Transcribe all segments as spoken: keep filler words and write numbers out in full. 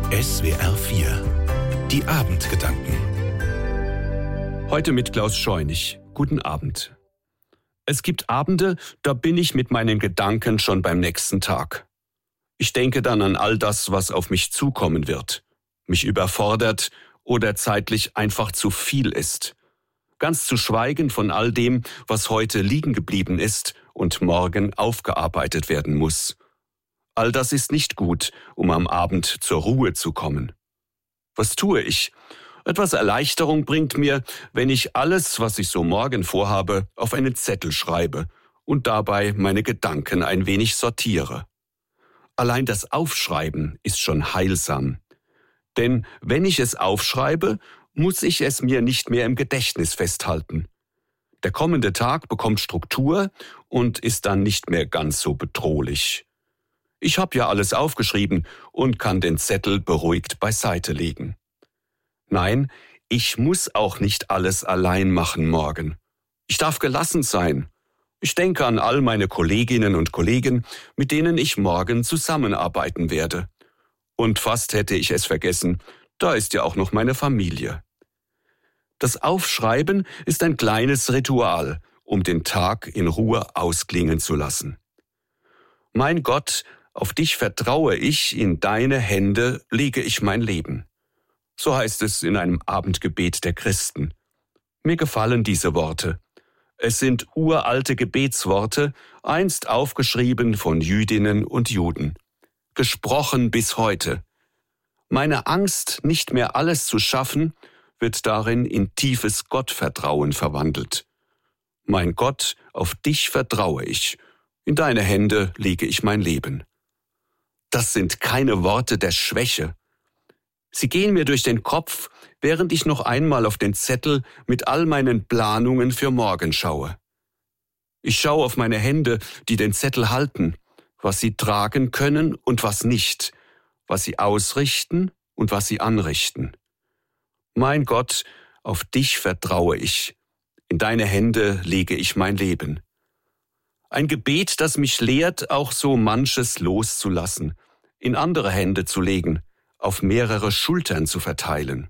S W R vier. Die Abendgedanken. Heute mit Klaus Scheunig. Guten Abend. Es gibt Abende, da bin ich mit meinen Gedanken schon beim nächsten Tag. Ich denke dann an all das, was auf mich zukommen wird, mich überfordert oder zeitlich einfach zu viel ist. Ganz zu schweigen von all dem, was heute liegen geblieben ist und morgen aufgearbeitet werden muss. All das ist nicht gut, um am Abend zur Ruhe zu kommen. Was tue ich? Etwas Erleichterung bringt mir, wenn ich alles, was ich so morgen vorhabe, auf einen Zettel schreibe und dabei meine Gedanken ein wenig sortiere. Allein das Aufschreiben ist schon heilsam. Denn wenn ich es aufschreibe, muss ich es mir nicht mehr im Gedächtnis festhalten. Der kommende Tag bekommt Struktur und ist dann nicht mehr ganz so bedrohlich. Ich habe ja alles aufgeschrieben und kann den Zettel beruhigt beiseite legen. Nein, ich muss auch nicht alles allein machen morgen. Ich darf gelassen sein. Ich denke an all meine Kolleginnen und Kollegen, mit denen ich morgen zusammenarbeiten werde. Und fast hätte ich es vergessen, da ist ja auch noch meine Familie. Das Aufschreiben ist ein kleines Ritual, um den Tag in Ruhe ausklingen zu lassen. Mein Gott, auf dich vertraue ich, in deine Hände lege ich mein Leben. So heißt es in einem Abendgebet der Christen. Mir gefallen diese Worte. Es sind uralte Gebetsworte, einst aufgeschrieben von Jüdinnen und Juden. Gesprochen bis heute. Meine Angst, nicht mehr alles zu schaffen, wird darin in tiefes Gottvertrauen verwandelt. Mein Gott, auf dich vertraue ich. In deine Hände lege ich mein Leben. Das sind keine Worte der Schwäche. Sie gehen mir durch den Kopf, während ich noch einmal auf den Zettel mit all meinen Planungen für morgen schaue. Ich schaue auf meine Hände, die den Zettel halten, was sie tragen können und was nicht, was sie ausrichten und was sie anrichten. Mein Gott, auf dich vertraue ich. In deine Hände lege ich mein Leben. Ein Gebet, das mich lehrt, auch so manches loszulassen, in andere Hände zu legen, auf mehrere Schultern zu verteilen.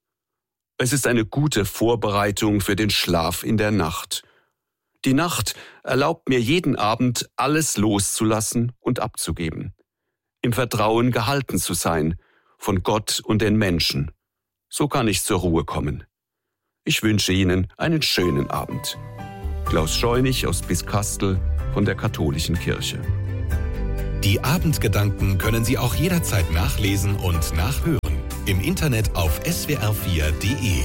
Es ist eine gute Vorbereitung für den Schlaf in der Nacht. Die Nacht erlaubt mir jeden Abend, alles loszulassen und abzugeben. Im Vertrauen gehalten zu sein, von Gott und den Menschen. So kann ich zur Ruhe kommen. Ich wünsche Ihnen einen schönen Abend. Klaus Scheunig aus Biskastel von der Katholischen Kirche. Die Abendgedanken können Sie auch jederzeit nachlesen und nachhören. Im Internet auf S W R vier Punkt de.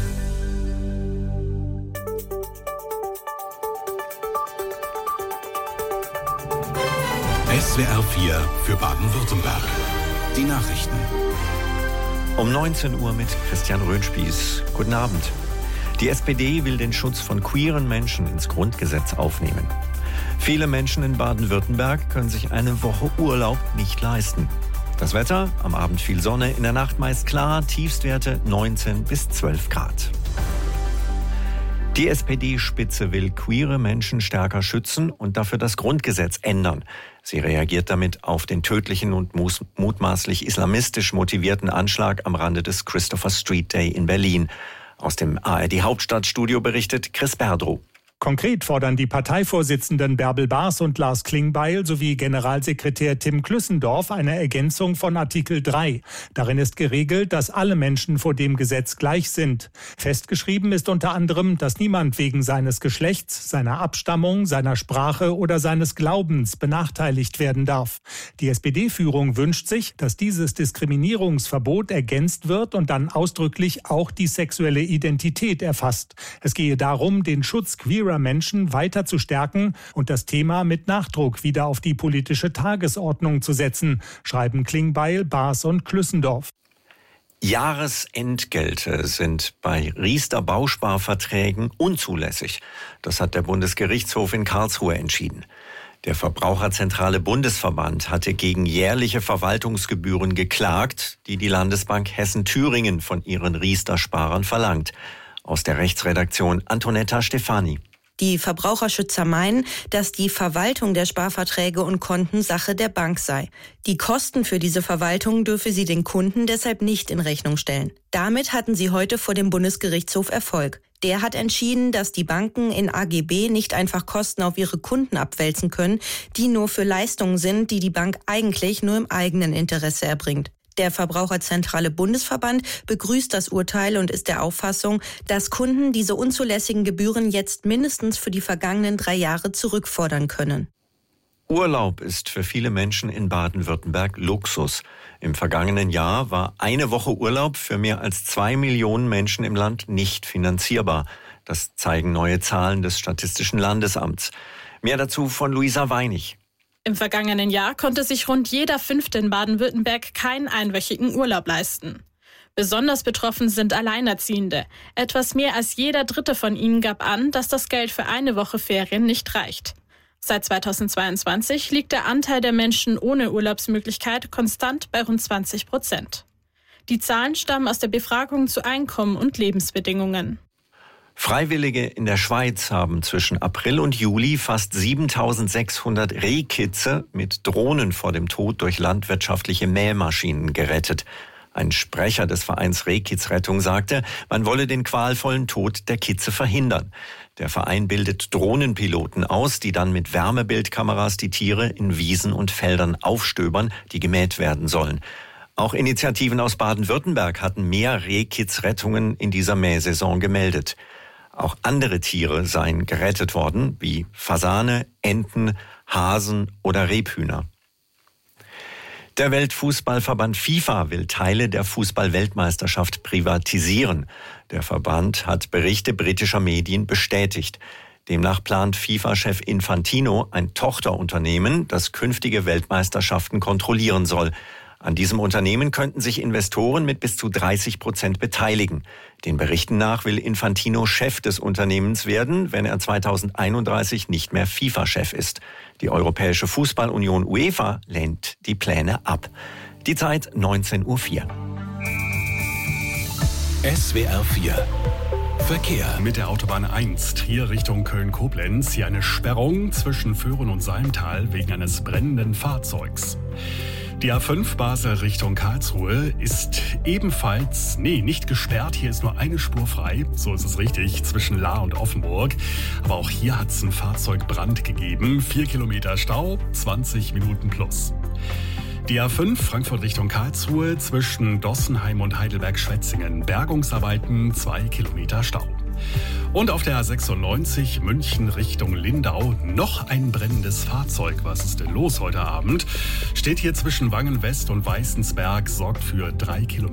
S W R vier für Baden-Württemberg. Die Nachrichten. Um neunzehn Uhr mit Christian Röhnspieß. Guten Abend. Die S P D will den Schutz von queeren Menschen ins Grundgesetz aufnehmen. Viele Menschen in Baden-Württemberg können sich eine Woche Urlaub nicht leisten. Das Wetter, am Abend viel Sonne, in der Nacht meist klar, Tiefstwerte neunzehn bis zwölf Grad. Die S P D-Spitze will queere Menschen stärker schützen und dafür das Grundgesetz ändern. Sie reagiert damit auf den tödlichen und mutmaßlich islamistisch motivierten Anschlag am Rande des Christopher Street Day in Berlin. Aus dem A R D-Hauptstadtstudio berichtet Chris Berdrow. Konkret fordern die Parteivorsitzenden Bärbel Baas und Lars Klingbeil sowie Generalsekretär Tim Klüssendorf eine Ergänzung von Artikel drei. Darin ist geregelt, dass alle Menschen vor dem Gesetz gleich sind. Festgeschrieben ist unter anderem, dass niemand wegen seines Geschlechts, seiner Abstammung, seiner Sprache oder seines Glaubens benachteiligt werden darf. Die S P D-Führung wünscht sich, dass dieses Diskriminierungsverbot ergänzt wird und dann ausdrücklich auch die sexuelle Identität erfasst. Es gehe darum, den Schutz queerer Menschen weiter zu stärken und das Thema mit Nachdruck wieder auf die politische Tagesordnung zu setzen, schreiben Klingbeil, Baas und Klüssendorf. Jahresentgelte sind bei Riester-Bausparverträgen unzulässig. Das hat der Bundesgerichtshof in Karlsruhe entschieden. Der Verbraucherzentrale Bundesverband hatte gegen jährliche Verwaltungsgebühren geklagt, die die Landesbank Hessen-Thüringen von ihren Riester-Sparern verlangt. Aus der Rechtsredaktion Antonetta Stefani. Die Verbraucherschützer meinen, dass die Verwaltung der Sparverträge und Konten Sache der Bank sei. Die Kosten für diese Verwaltung dürfe sie den Kunden deshalb nicht in Rechnung stellen. Damit hatten sie heute vor dem Bundesgerichtshof Erfolg. Der hat entschieden, dass die Banken in A G B nicht einfach Kosten auf ihre Kunden abwälzen können, die nur für Leistungen sind, die die Bank eigentlich nur im eigenen Interesse erbringt. Der Verbraucherzentrale Bundesverband begrüßt das Urteil und ist der Auffassung, dass Kunden diese unzulässigen Gebühren jetzt mindestens für die vergangenen drei Jahre zurückfordern können. Urlaub ist für viele Menschen in Baden-Württemberg Luxus. Im vergangenen Jahr war eine Woche Urlaub für mehr als zwei Millionen Menschen im Land nicht finanzierbar. Das zeigen neue Zahlen des Statistischen Landesamts. Mehr dazu von Luisa Weinig. Im vergangenen Jahr konnte sich rund jeder Fünfte in Baden-Württemberg keinen einwöchigen Urlaub leisten. Besonders betroffen sind Alleinerziehende. Etwas mehr als jeder Dritte von ihnen gab an, dass das Geld für eine Woche Ferien nicht reicht. Seit zweitausendzweiundzwanzig liegt der Anteil der Menschen ohne Urlaubsmöglichkeit konstant bei rund zwanzig Prozent. Die Zahlen stammen aus der Befragung zu Einkommen und Lebensbedingungen. Freiwillige in der Schweiz haben zwischen April und Juli fast siebentausendsechshundert Rehkitze mit Drohnen vor dem Tod durch landwirtschaftliche Mähmaschinen gerettet. Ein Sprecher des Vereins Rehkitzrettung sagte, man wolle den qualvollen Tod der Kitze verhindern. Der Verein bildet Drohnenpiloten aus, die dann mit Wärmebildkameras die Tiere in Wiesen und Feldern aufstöbern, die gemäht werden sollen. Auch Initiativen aus Baden-Württemberg hatten mehr Rehkitzrettungen in dieser Mähsaison gemeldet. Auch andere Tiere seien gerettet worden, wie Fasane, Enten, Hasen oder Rebhühner. Der Weltfußballverband FIFA will Teile der Fußball-Weltmeisterschaft privatisieren. Der Verband hat Berichte britischer Medien bestätigt. Demnach plant FIFA-Chef Infantino ein Tochterunternehmen, das künftige Weltmeisterschaften kontrollieren soll. An diesem Unternehmen könnten sich Investoren mit bis zu dreißig Prozent beteiligen. Den Berichten nach will Infantino Chef des Unternehmens werden, wenn er zweitausendeinunddreißig nicht mehr FIFA-Chef ist. Die Europäische Fußballunion UEFA lehnt die Pläne ab. Die Zeit neunzehn Uhr vier. S W R vier Verkehr. Mit der Autobahn eins, Trier Richtung Köln-Koblenz, hier eine Sperrung zwischen Föhren und Salmtal wegen eines brennenden Fahrzeugs. Die A fünf Basel Richtung Karlsruhe ist ebenfalls, nee, nicht gesperrt. Hier ist nur eine Spur frei, so ist es richtig, zwischen Lahr und Offenburg. Aber auch hier hat es einen Fahrzeugbrand gegeben. Vier Kilometer Stau, zwanzig Minuten plus. Die A fünf Frankfurt Richtung Karlsruhe zwischen Dossenheim und Heidelberg-Schwetzingen. Bergungsarbeiten, zwei Kilometer Stau. Und auf der A sechsundneunzig München Richtung Lindau noch ein brennendes Fahrzeug. Was ist denn los heute Abend? Steht hier zwischen Wangen West und Weißensberg, sorgt für drei Kilometer